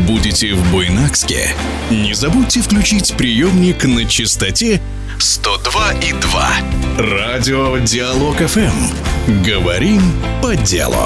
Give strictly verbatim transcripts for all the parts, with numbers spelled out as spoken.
Будете в Буйнакске? Не забудьте включить приемник на частоте сто два и два. Радио Диалог эф эм. Говорим по делу.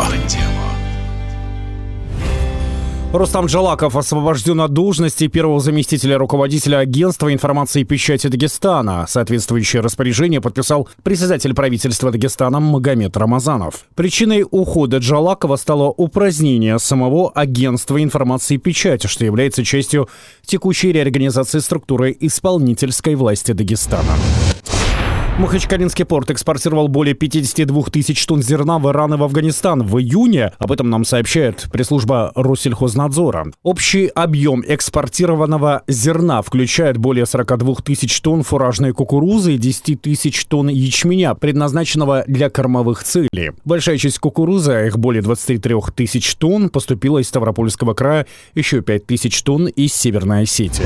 Рустам Джалаков освобожден от должности первого заместителя руководителя агентства информации и печати Дагестана. Соответствующее распоряжение подписал председатель правительства Дагестана Магомед Рамазанов. Причиной ухода Джалакова стало упразднение самого агентства информации и печати, что является частью текущей реорганизации структуры исполнительской власти Дагестана. Махачкалинский порт экспортировал более пятьдесят два тысяч тонн зерна в Иран и в Афганистан в июне. Об этом нам сообщает пресс-служба Россельхознадзора. Общий объем экспортированного зерна включает более сорок два тысяч тонн фуражной кукурузы и десять тысяч тонн ячменя, предназначенного для кормовых целей. Большая часть кукурузы, их более двадцать три тысяч тонн, поступила из Ставропольского края, еще пять тысяч тонн из Северной Осетии.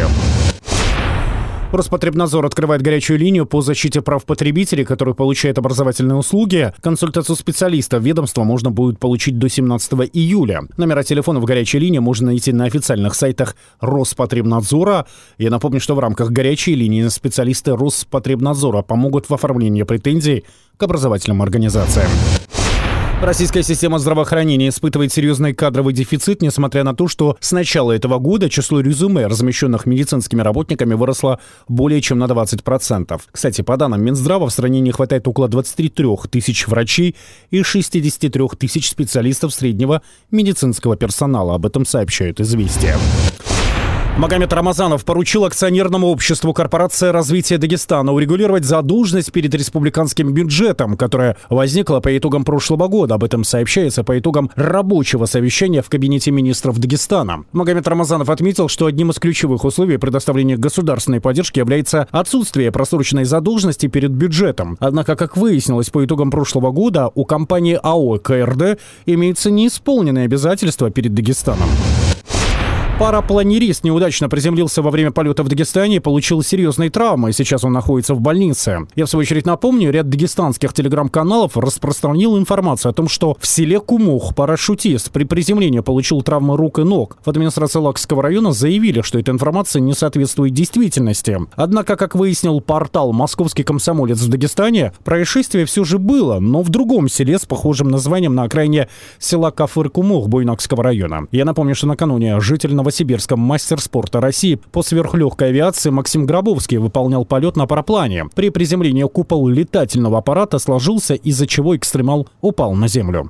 Роспотребнадзор открывает горячую линию по защите прав потребителей, которые получают образовательные услуги. Консультацию специалиста ведомства можно будет получить до семнадцатого июля. Номера телефонов горячей линии можно найти на официальных сайтах Роспотребнадзора. Я напомню, что в рамках горячей линии специалисты Роспотребнадзора помогут в оформлении претензий к образовательным организациям. Российская система здравоохранения испытывает серьезный кадровый дефицит, несмотря на то, что с начала этого года число резюме, размещенных медицинскими работниками, выросло более чем на двадцать процентов. Кстати, по данным Минздрава, в стране не хватает около двадцати трёх тысяч врачей и шестидесяти трёх тысяч специалистов среднего медицинского персонала. Об этом сообщают «Известия». Магомед Рамазанов поручил акционерному обществу «Корпорация развития Дагестана» урегулировать задолженность перед республиканским бюджетом, которая возникла по итогам прошлого года. Об этом сообщается по итогам рабочего совещания в кабинете министров Дагестана. Магомед Рамазанов отметил, что одним из ключевых условий предоставления государственной поддержки является отсутствие просроченной задолженности перед бюджетом. Однако, как выяснилось по итогам прошлого года, у компании АО «КРД» имеются неисполненные обязательства перед Дагестаном. Парапланерист неудачно приземлился во время полета в Дагестане и получил серьезные травмы, и сейчас он находится в больнице. Я, в свою очередь, напомню, ряд дагестанских телеграм-каналов распространил информацию о том, что в селе Кумух парашютист при приземлении получил травмы рук и ног. В администрации Лакского района заявили, что эта информация не соответствует действительности. Однако, как выяснил портал «Московский комсомолец» в Дагестане, происшествие все же было, но в другом селе с похожим названием на окраине села Кафыр-Кумух Буйнакского района. Я напомню, что накануне житель Новосибирском мастер спорта России по сверхлегкой авиации Максим Гробовский выполнял полет на параплане. При приземлении купол летательного аппарата сложился, из-за чего экстремал упал на землю.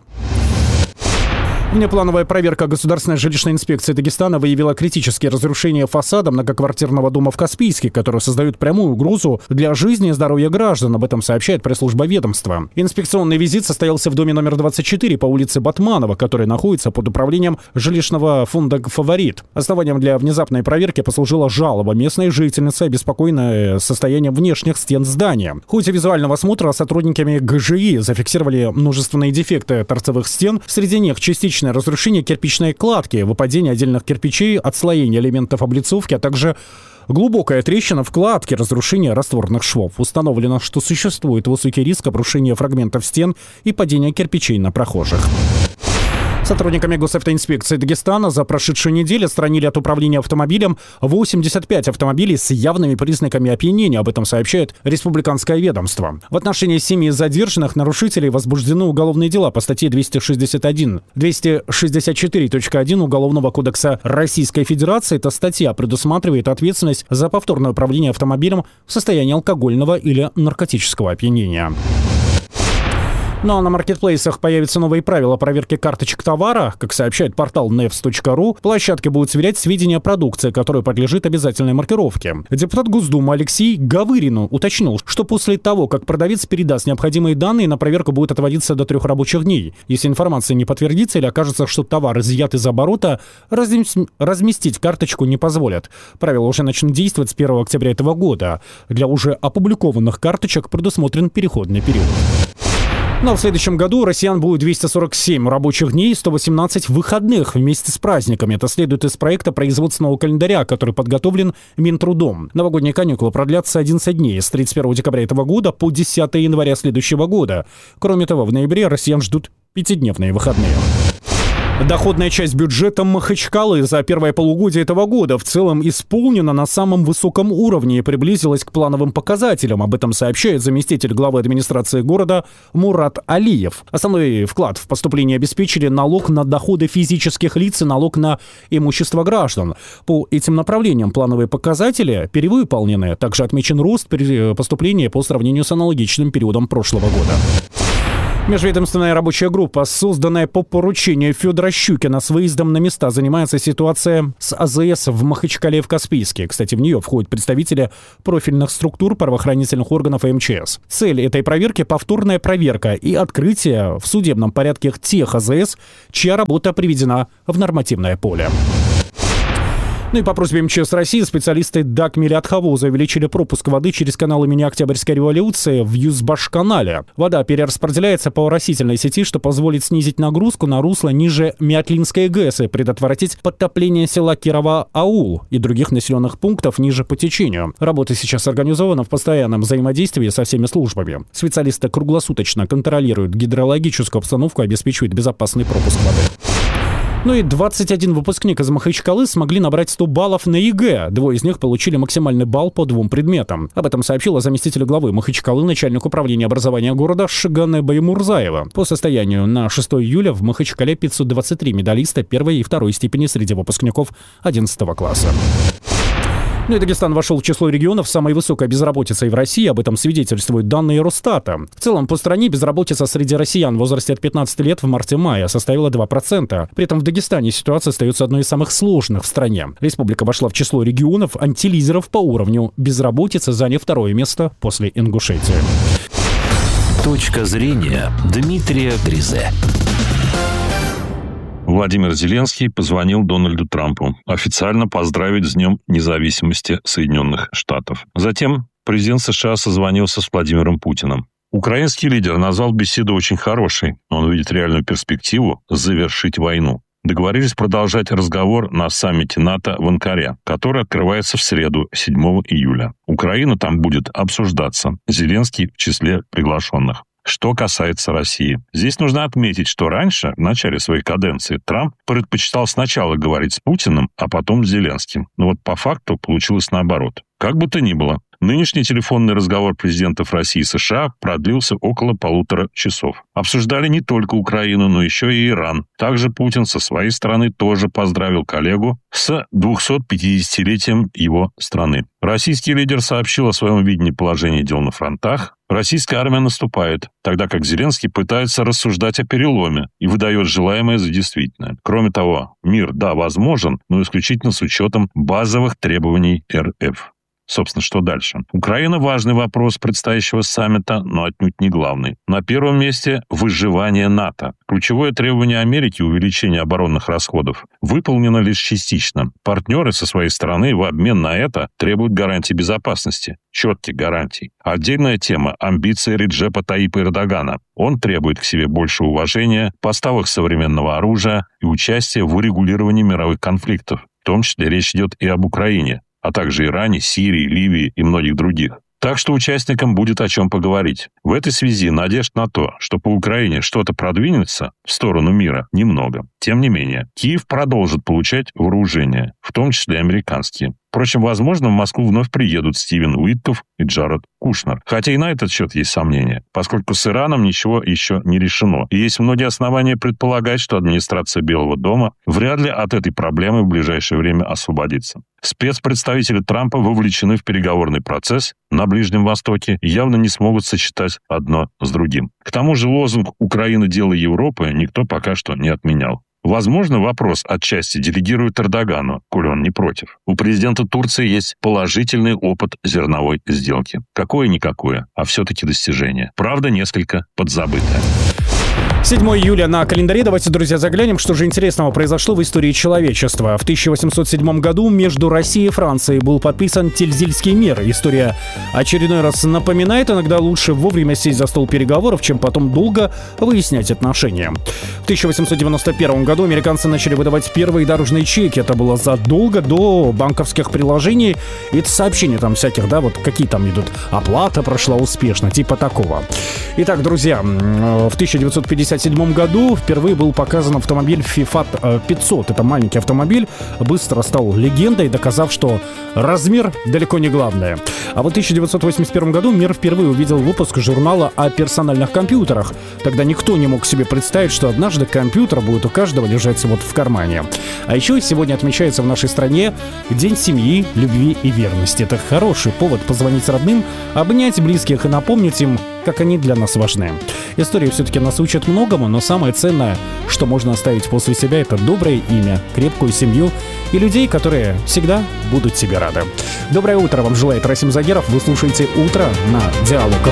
Внеплановая проверка Государственной жилищной инспекции Дагестана выявила критические разрушения фасада многоквартирного дома в Каспийске, которые создают прямую угрозу для жизни и здоровья граждан. Об этом сообщает пресс-служба ведомства. Инспекционный визит состоялся в доме номер двадцать четыре по улице Батманова, который находится под управлением жилищного фонда «Фаворит». Основанием для внезапной проверки послужила жалоба местной жительницы, обеспокоенной состоянием внешних стен здания. В ходе визуального осмотра сотрудниками ГЖИ зафиксировали множественные дефекты торцевых стен, среди них частично разрушение кирпичной кладки, выпадение отдельных кирпичей, отслоение элементов облицовки, а также глубокая трещина в кладке, разрушение растворных швов. Установлено, что существует высокий риск обрушения фрагментов стен и падения кирпичей на прохожих. Сотрудниками госавтоинспекции Дагестана за прошедшую неделю отстранили от управления автомобилем восемьдесят пять автомобилей с явными признаками опьянения. Об этом сообщает республиканское ведомство. В отношении семи задержанных нарушителей возбуждены уголовные дела по статье двести шестьдесят один. двести шестьдесят четыре точка один Уголовного кодекса Российской Федерации. Эта статья предусматривает ответственность за повторное управление автомобилем в состоянии алкогольного или наркотического опьянения. Ну а на маркетплейсах появятся новые правила проверки карточек товара. Как сообщает портал невс точка ру, площадки будут сверять сведения о продукции, которая подлежит обязательной маркировке. Депутат Госдумы Алексей Гавырин уточнил, что после того, как продавец передаст необходимые данные, на проверку будет отводиться до трех рабочих дней. Если информация не подтвердится или окажется, что товар изъят из оборота, разместить карточку не позволят. Правила уже начнут действовать с первого октября этого года. Для уже опубликованных карточек предусмотрен переходный период. Но в следующем году у россиян будет двести сорок семь рабочих дней и сто восемнадцать выходных вместе с праздниками. Это следует из проекта производственного календаря, который подготовлен Минтрудом. Новогодние каникулы продлятся одиннадцать дней с тридцать первого декабря этого года по десятого января следующего года. Кроме того, в ноябре россиян ждут пятидневные выходные. Доходная часть бюджета Махачкалы за первое полугодие этого года в целом исполнена на самом высоком уровне и приблизилась к плановым показателям. Об этом сообщает заместитель главы администрации города Мурат Алиев. Основной вклад в поступление обеспечили налог на доходы физических лиц и налог на имущество граждан. По этим направлениям плановые показатели перевыполнены. Также отмечен рост поступления по сравнению с аналогичным периодом прошлого года. Межведомственная рабочая группа, созданная по поручению Федора Щукина с выездом на места, занимается ситуацией с АЗС в Махачкале и в Каспийске. Кстати, в нее входят представители профильных структур, правоохранительных органов и эм че эс. Цель этой проверки – повторная проверка и открытие в судебном порядке тех АЗС, чья работа приведена в нормативное поле. Ну и по просьбе эм че эс России специалисты ДАК Мелиотховоза увеличили пропуск воды через канал имени Октябрьской революции в Юзбаш-канале. Вода перераспределяется по оросительной сети, что позволит снизить нагрузку на русло ниже Мятлинской ГЭС и предотвратить подтопление села Кирово-Аул и других населенных пунктов ниже по течению. Работа сейчас организована в постоянном взаимодействии со всеми службами. Специалисты круглосуточно контролируют гидрологическую обстановку и обеспечивают безопасный пропуск воды. Ну и двадцать один выпускник из Махачкалы смогли набрать сто баллов на ЕГЭ. Двое из них получили максимальный балл по двум предметам. Об этом сообщила заместитель главы Махачкалы, начальник управления образования города Шигане Баймурзаева. По состоянию на шестое июля в Махачкале пятьсот двадцать три медалиста первой и второй степени среди выпускников одиннадцатого класса. Ну и Дагестан вошел в число регионов с самой высокой безработицей в России. Об этом свидетельствуют данные Росстата. В целом по стране безработица среди россиян в возрасте от пятнадцати лет в марте-мае составила два процента. При этом в Дагестане ситуация остается одной из самых сложных в стране. Республика вошла в число регионов антилидеров по уровню безработицы, заняв второе место после Ингушетии. Точка зрения Дмитрия Гризе. Владимир Зеленский позвонил Дональду Трампу официально поздравить с Днем независимости Соединенных Штатов. Затем президент США созвонился с Владимиром Путиным. Украинский лидер назвал беседу очень хорошей. Он видит реальную перспективу завершить войну. Договорились продолжать разговор на саммите НАТО в Анкаре, который открывается в среду, седьмого июля. Украина там будет обсуждаться. Зеленский в числе приглашенных. Что касается России. Здесь нужно отметить, что раньше, в начале своей каденции, Трамп предпочитал сначала говорить с Путиным, а потом с Зеленским. Но вот по факту получилось наоборот. Как бы то ни было, нынешний телефонный разговор президентов России и США продлился около полутора часов. Обсуждали не только Украину, но еще и Иран. Также Путин со своей стороны тоже поздравил коллегу с двухсотпятидесятилетием его страны. Российский лидер сообщил о своем видении положения дел на фронтах. Российская армия наступает, тогда как Зеленский пытается рассуждать о переломе и выдает желаемое за действительное. Кроме того, мир, да, возможен, но исключительно с учетом базовых требований эр эф. Собственно, что дальше? Украина – важный вопрос предстоящего саммита, но отнюдь не главный. На первом месте – выживание НАТО. Ключевое требование Америки – увеличение оборонных расходов – выполнено лишь частично. Партнеры со своей стороны в обмен на это требуют гарантий безопасности. Четких гарантий. Отдельная тема – амбиции Реджепа Таипа Эрдогана. Он требует к себе больше уважения, поставок современного оружия и участия в урегулировании мировых конфликтов. В том числе речь идет и об Украине, а также Иране, Сирии, Ливии и многих других. Так что участникам будет о чем поговорить. В этой связи надежд на то, что по Украине что-то продвинется в сторону мира, немного. Тем не менее, Киев продолжит получать вооружения, в том числе американские. Впрочем, возможно, в Москву вновь приедут Стивен Уитков и Джаред Кушнер. Хотя и на этот счет есть сомнения, поскольку с Ираном ничего еще не решено. И есть многие основания предполагать, что администрация Белого дома вряд ли от этой проблемы в ближайшее время освободится. Спецпредставители Трампа вовлечены в переговорный процесс на Ближнем Востоке и явно не смогут сочетать одно с другим. К тому же лозунг «Украина – дело Европы» никто пока что не отменял. Возможно, вопрос отчасти делегируют Эрдогану, коль он не против. У президента Турции есть положительный опыт зерновой сделки. Какое-никакое, а все-таки достижение. Правда, несколько подзабытое. седьмого июля на календаре. Давайте, друзья, заглянем, что же интересного произошло в истории человечества. В тысяча восемьсот седьмом году между Россией и Францией был подписан Тильзитский мир. История очередной раз напоминает, иногда лучше вовремя сесть за стол переговоров, чем потом долго выяснять отношения. В тысяча восемьсот девяносто первом году американцы начали выдавать первые дорожные чеки. Это было задолго до банковских приложений и сообщений там всяких, да, вот какие там идут. Оплата прошла успешно, типа такого. Итак, друзья, в тысяча девятьсот пятьдесят шестьдесят седьмом году впервые был показан автомобиль FIFA пятьсот. Это маленький автомобиль, быстро стал легендой, доказав, что размер далеко не главное. А вот в тысяча девятьсот восемьдесят первом году мир впервые увидел выпуск журнала о персональных компьютерах. Тогда никто не мог себе представить, что однажды компьютер будет у каждого лежать вот в кармане. А еще сегодня отмечается в нашей стране День семьи, любви и верности. Это хороший повод позвонить родным, обнять близких и напомнить им, как они для нас важны. История все-таки нас учит многому, но самое ценное, что можно оставить после себя, это доброе имя, крепкую семью и людей, которые всегда будут тебе рады. Доброе утро вам желает Расим Загеров. Вы слушаете «Утро» на Диалог.